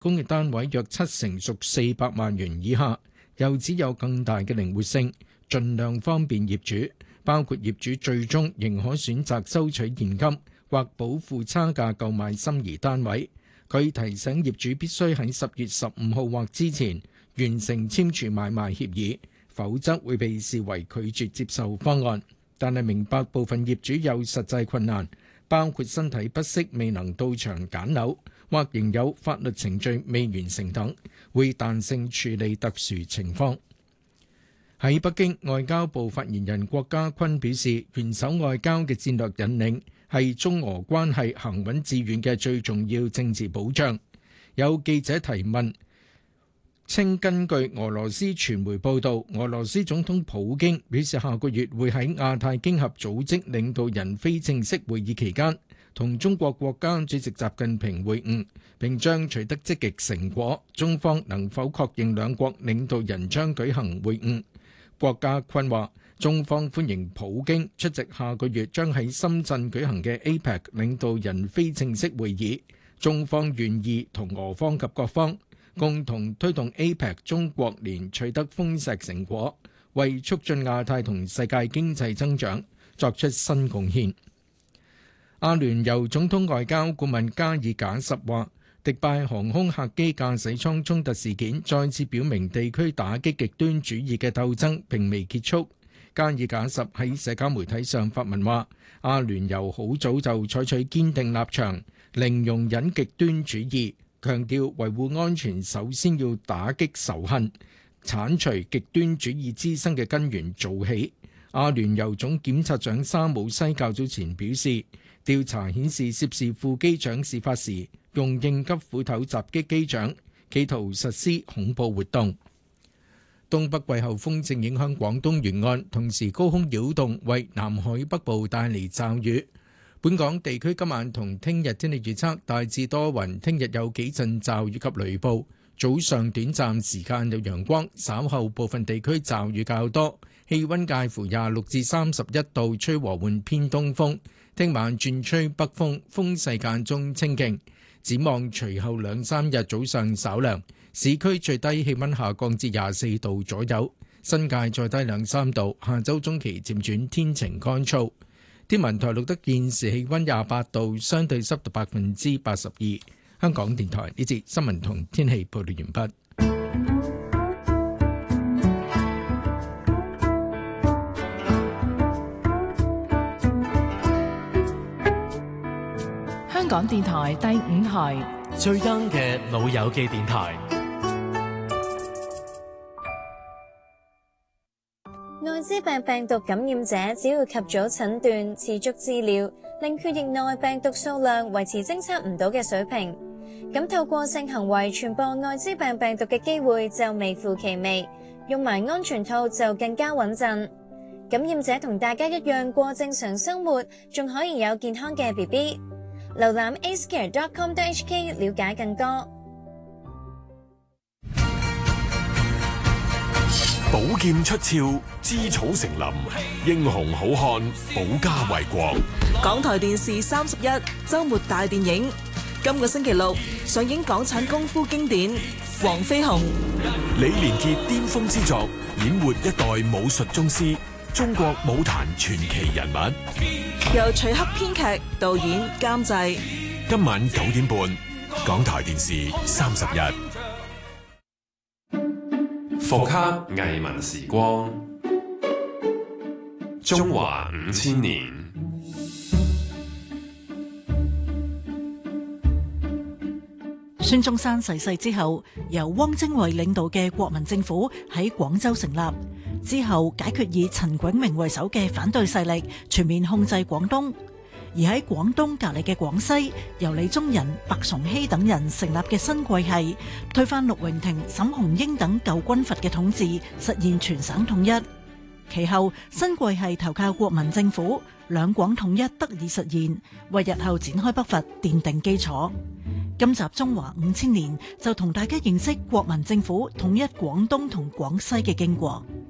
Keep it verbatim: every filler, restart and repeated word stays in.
公寓單位約七成屬四百萬元以下，又只有更大嘅靈活性，盡量方便業主，包括業主最終仍可選擇收取現金或補付差價購買心儀單位。佢提醒業主必須喺十月十五號或之前完成簽署買賣協議，否則會被視為拒絕接受方案。但係明白部分業主有實際困難，包括身體不適未能到場揀樓，或仍有法律程序未完成等，會彈性處理特殊情況。喺北京，外交部發言人郭家坤表示，元首外交嘅戰略引領係中俄關係行穩致遠嘅最重要政治保障。有記者提問稱，根據俄羅斯傳媒報道，俄羅斯總統普京表示下個月會喺亞太經合組織領導人非正式會議期間同中國國家主席習近平會晤，並將取得積極成果。中方能否確認兩國領導人將舉行會晤？郭家坤話，中方歡迎普京出席下個月將喺深圳舉行嘅 A P E C 領導人非正式會議，中方願意同俄方及各方共同推動 A P E C 中國年取得豐碩成果，為促進亞太同世界經濟增長作出新貢獻。阿聯酋總統外交顧問加爾賈什話，迪拜航空客機駕駛艙衝突事件再次表明地區打擊極端主義嘅鬥爭並未結束。加爾賈什喺社交媒體上發文話，阿聯酋好早就採取堅定立場，零容忍極端主義，強調維護安全首先要打擊仇恨，剷除極端主義滋生嘅根源做起。阿聯酋總檢察長沙姆西較早前表示，調查顯示涉事副機長事發時用應急斧頭襲擊機長，企圖實施恐怖活動。東北季候風正影響廣東沿岸，同時高空擾動為南海北部帶嚟驟雨。本港地區今晚同聽日天氣預測大致多雲，聽日有幾陣驟雨及雷暴，早上短暫時間有陽光，稍後部分地區驟雨較多，氣溫介乎廿六至三十一度，吹和緩偏東風。聽晚轉吹北風，風勢間中清勁。展望隨後兩三日早上稍涼，市區最低氣溫下降至廿四度左右，新界再低兩三度。下周中期漸轉天晴乾燥。天文台錄得現時氣溫廿八度，相對濕度百分之八十二。香港電台呢節新聞同天氣報道完畢。 香港電台第五台最 young 嘅老友記電台。 艾滋病病毒感染者只要及早診斷、持續治療，令血液內病毒數量維持偵測唔到嘅水平，咁透過性行為傳播艾滋病病毒嘅機會就微乎其微，用埋安全套就更加穩陣。感染者同大家一樣過正常生活，仲可以有健康嘅 B B。瀏覽 a c e c a r e dot com dot h k 了解更多。 寶劍出鞘，知草成林，英雄好漢，保家衛國。 港台電視三十一周末大電影，今個星期六上映港產功夫經典《黃飛鴻》。 李連杰巔峰之作，演活一代武術宗師，中國武壇傳奇人物。 由徐克編劇、導演、監製。 今晚九點半，港台電視三十一。 復刻藝文時光，中華五千年。 孫中山逝世之後，由汪精衛領導嘅國民政府喺廣州成立，之後解決以陳炯明為首嘅反對勢力全面控制廣東。而喺廣東隔籬嘅廣西，由李宗仁、白崇禧等人成立嘅新桂系，推翻陸榮廷、沈鴻英等舊軍閥嘅統治，實現全省統一。其後，新桂系投靠國民政府，兩廣統一得以實現，為日後展開北伐奠定基礎。今集中華五千年就同大家認識國民政府統一廣東同廣西嘅經過。